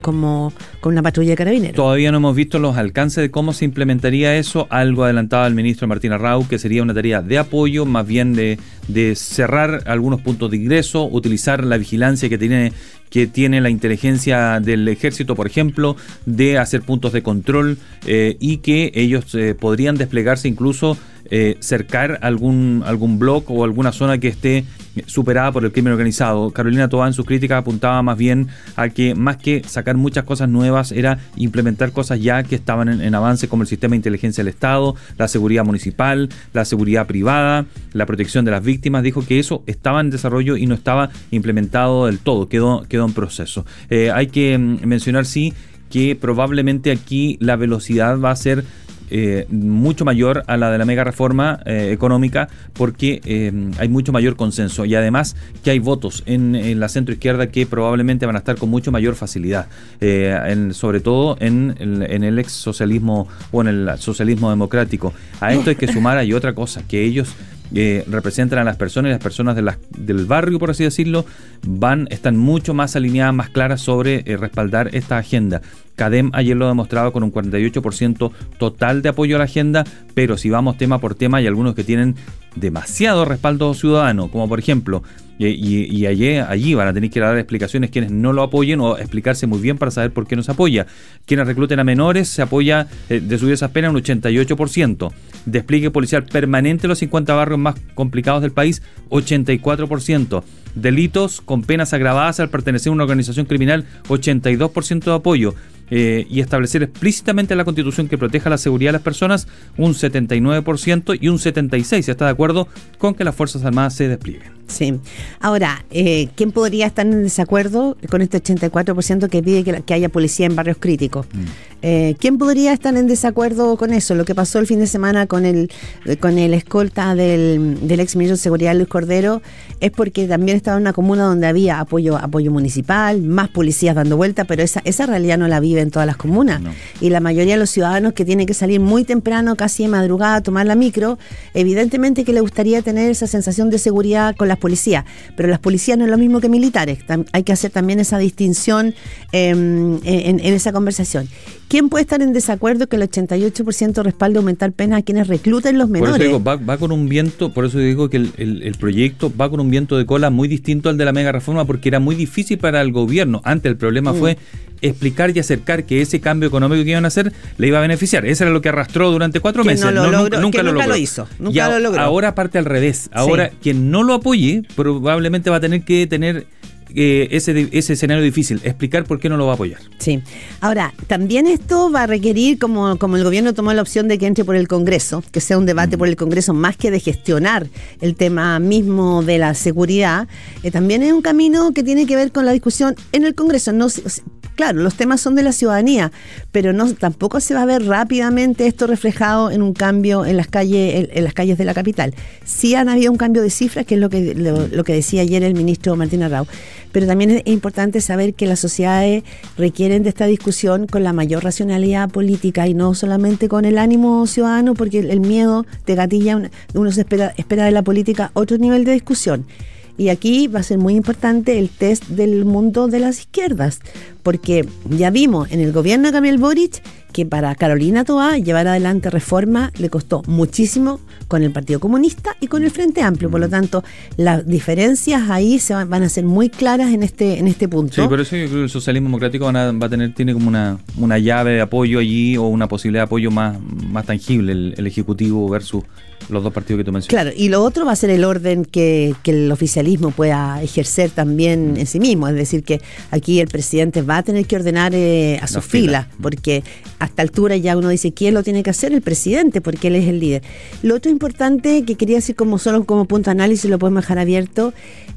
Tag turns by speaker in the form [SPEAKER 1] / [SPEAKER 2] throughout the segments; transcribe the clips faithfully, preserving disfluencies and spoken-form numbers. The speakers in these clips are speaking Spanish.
[SPEAKER 1] como con una patrulla de carabineros.
[SPEAKER 2] Todavía no hemos visto los alcances de cómo se implementaría eso. Algo adelantaba el ministro Martín Arrau, que sería una tarea de apoyo, más bien de, de cerrar algunos puntos de ingreso, utilizar la vigilancia que tiene que tiene la inteligencia del ejército, por ejemplo, de hacer puntos de control eh, y que ellos eh, podrían desplegarse incluso eh, cercar algún algún bloque o alguna zona que esté superada por el crimen organizado. Carolina Toá en sus críticas apuntaba más bien a que más que sacar muchas cosas nuevas era implementar cosas ya que estaban en, en avance, como el sistema de inteligencia del Estado, la seguridad municipal, la seguridad privada, la protección de las víctimas. Dijo que eso estaba en desarrollo y no estaba implementado del todo, quedó, quedó en proceso. Eh, hay que mencionar sí que probablemente aquí la velocidad va a ser Eh, mucho mayor a la de la mega reforma eh, económica, porque eh, hay mucho mayor consenso y además que hay votos en, en la centro izquierda que probablemente van a estar con mucho mayor facilidad, eh, en, sobre todo en, en, en el ex socialismo o en el socialismo democrático. A esto hay que sumar hay otra cosa, que ellos Eh, representan a las personas y las personas de las, del barrio, por así decirlo, van, están mucho más alineadas, más claras sobre eh, respaldar esta agenda. CADEM ayer lo demostraba con un cuarenta y ocho por ciento total de apoyo a la agenda, pero si vamos tema por tema hay algunos que tienen demasiado respaldo ciudadano, como por ejemplo, y, y, y allí, allí van a tener que dar explicaciones quienes no lo apoyen o explicarse muy bien para saber por qué no se apoya. Quienes recluten a menores se apoya eh, de subir esas penas un ochenta y ocho por ciento. Despliegue policial permanente en los cincuenta barrios más complicados del país, ochenta y cuatro por ciento. Delitos con penas agravadas al pertenecer a una organización criminal, ochenta y dos por ciento de apoyo. Eh, y establecer explícitamente en la Constitución que proteja la seguridad de las personas, un setenta y nueve por ciento, y un setenta y seis por ciento está de acuerdo con que las Fuerzas Armadas se desplieguen.
[SPEAKER 1] Sí. Ahora, eh, ¿quién podría estar en desacuerdo con este ochenta y cuatro por ciento que pide que, que haya policía en barrios críticos? Mm. Eh, ¿Quién podría estar en desacuerdo con eso? Lo que pasó el fin de semana con el con el escolta del, del ex ministro de Seguridad, Luis Cordero, es porque también estaba en una comuna donde había apoyo apoyo municipal, más policías dando vuelta, pero esa, esa realidad no la vive en todas las comunas. No. Y la mayoría de los ciudadanos que tienen que salir muy temprano, casi de madrugada, a tomar la micro, evidentemente que les gustaría tener esa sensación de seguridad con las policías, pero las policías no es lo mismo que militares. Tam- hay que hacer también esa distinción eh, en, en esa conversación. ¿Quién puede estar en desacuerdo que el ochenta y ocho por ciento respalde aumentar penas a quienes recluten los menores?
[SPEAKER 2] Por eso digo, va, va con un viento, por eso digo que el, el, el proyecto va con un viento de cola muy distinto al de la mega reforma, porque era muy difícil para el gobierno. Antes el problema mm. fue explicar y acercar que ese cambio económico que iban a hacer le iba a beneficiar. Eso era lo que arrastró durante cuatro
[SPEAKER 1] que
[SPEAKER 2] meses.
[SPEAKER 1] No lo
[SPEAKER 2] no,
[SPEAKER 1] logró,
[SPEAKER 2] nunca, nunca, lo,
[SPEAKER 1] nunca
[SPEAKER 2] logró.
[SPEAKER 1] lo hizo. Nunca
[SPEAKER 2] y a,
[SPEAKER 1] lo logró.
[SPEAKER 2] Ahora parte al revés. Ahora sí. Quien no lo apoye probablemente va a tener que tener Eh, ese, ese escenario difícil, explicar por qué no lo va a apoyar.
[SPEAKER 1] Sí. Ahora, también esto va a requerir, como, como el gobierno tomó la opción de que entre por el Congreso, que sea un debate mm. por el Congreso, más que de gestionar el tema mismo de la seguridad, eh, también es un camino que tiene que ver con la discusión en el Congreso. No, claro, los temas son de la ciudadanía, pero no tampoco se va a ver rápidamente esto reflejado en un cambio en las calles, en, en las calles de la capital. Sí han habido un cambio de cifras, que es lo que, lo, lo que decía ayer el ministro Martín Arrau. Pero también es importante saber que las sociedades requieren de esta discusión con la mayor racionalidad política y no solamente con el ánimo ciudadano, porque el miedo te gatilla, uno se espera, espera de la política otro nivel de discusión. Y aquí va a ser muy importante el test del mundo de las izquierdas, porque ya vimos en el gobierno de Gabriel Boric que para Carolina Toá llevar adelante reforma le costó muchísimo con el Partido Comunista y con el Frente Amplio. Por lo tanto, las diferencias ahí se van, van a ser muy claras en este en este punto.
[SPEAKER 2] Sí, por eso yo creo que el socialismo democrático van a, va a tener tiene como una, una llave de apoyo allí o una posibilidad de apoyo más, más tangible, el, el Ejecutivo versus los dos partidos que tú mencionas.
[SPEAKER 1] Claro, y lo otro va a ser el orden que, que el oficialismo pueda ejercer también en sí mismo. Es decir, que aquí el presidente va a tener que ordenar eh, a sus filas, fila. porque a esta altura ya uno dice quién lo tiene que hacer, el presidente, porque él es el líder. Lo otro importante que quería decir como solo como punto de análisis, lo podemos dejar abierto,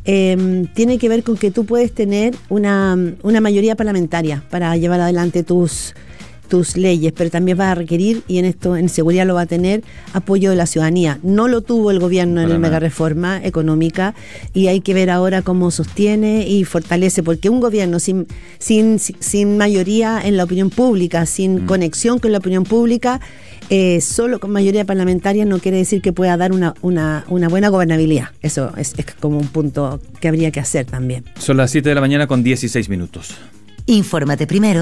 [SPEAKER 1] eh, tiene que ver con que tú puedes tener una, una mayoría parlamentaria para llevar adelante tus tus leyes, pero también va a requerir, y en esto en seguridad lo va a tener, apoyo de la ciudadanía. No lo tuvo el gobierno en la mega reforma económica y hay que ver ahora cómo sostiene y fortalece, porque un gobierno sin sin sin mayoría en la opinión pública, sin mm. conexión con la opinión pública, eh, solo con mayoría parlamentaria no quiere decir que pueda dar una una, una buena gobernabilidad. Eso es, es como un punto que habría que hacer también.
[SPEAKER 2] Son las siete de la mañana con dieciséis minutos.
[SPEAKER 3] Infórmate primero